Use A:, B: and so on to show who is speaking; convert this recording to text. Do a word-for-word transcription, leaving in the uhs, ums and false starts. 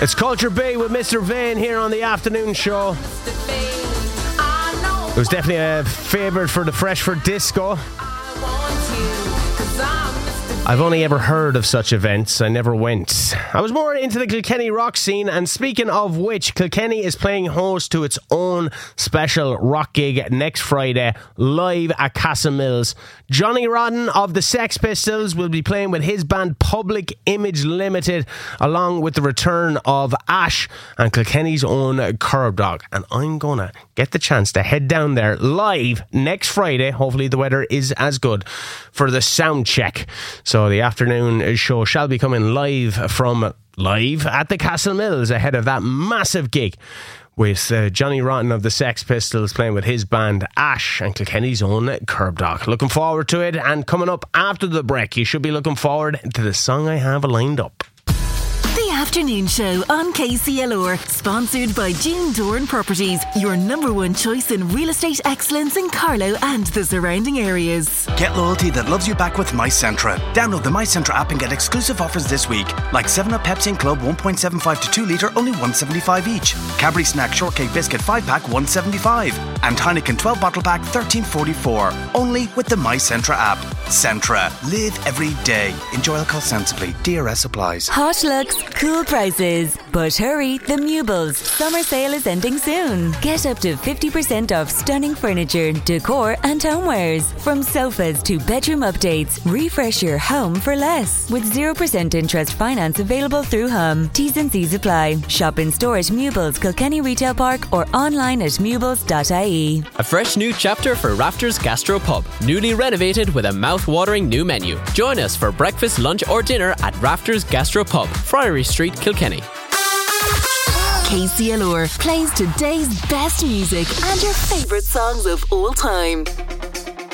A: It's Culture Bay with Mister Vane here on the afternoon show. It was definitely a favourite for the Freshford Disco. I've only ever heard of such events. I never went. I was more into the Kilkenny rock scene, and speaking of which, Kilkenny is playing host to its own special rock gig next Friday, live at Castlemills. Johnny Rotten of the Sex Pistols will be playing with his band Public Image Limited, along with the return of Ash and Kilkenny's own Curb Dog. And I'm gonna get the chance to head down there live next Friday. Hopefully the weather is as good for the sound check. So the afternoon show shall be coming live from live at the Castlemills ahead of that massive gig with uh, Johnny Rotten of the Sex Pistols playing with his band Ash and Kilkenny's own Curb Dog. Looking forward to it, and coming up after the break, you should be looking forward to the song I have lined up.
B: The Afternoon Show on K C L R, sponsored by June Dorn Properties, your number one choice in real estate excellence in Carlow and the surrounding areas.
C: Get loyalty that loves you back with MyCentra. Download the MyCentra app and get exclusive offers this week, like seven up Pepsi and Club one point seven five to two litre, only one seventy-five each. Cadbury Snack Shortcake Biscuit five pack, one seventy-five. And Heineken twelve bottle pack, thirteen forty-four. Only with the MyCentra app. Centra. Live every day. Enjoy alcohol sensibly. D R S applies.
B: Hot looks, cool prices. But hurry, the Mewbles summer sale is ending soon. Get up to fifty percent off stunning furniture, decor and homewares. From sofas to bedroom updates, refresh your home for less. With zero percent interest finance available through Hum. T's and C's apply. Shop in store at Mewbles, Kilkenny Retail Park, or online at mewbles dot I E.
D: A fresh new chapter for Rafters Gastro Pub. Newly renovated with a mouth-watering new menu. Join us for breakfast, lunch or dinner at Rafters Gastro Pub, Friary Street, Kilkenny.
B: K C L R plays today's best music and your favourite songs of all time.